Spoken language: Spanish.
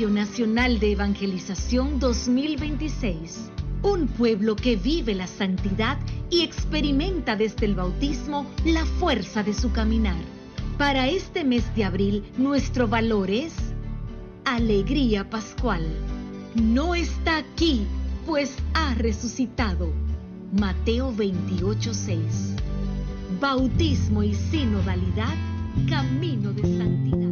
Seminario Nacional de Evangelización 2026. Un pueblo que vive la santidad y experimenta desde el bautismo la fuerza de su caminar. Para este mes de abril, nuestro valor es alegría pascual. No está aquí, pues ha resucitado. Mateo 28:6. Bautismo y sinodalidad, camino de santidad.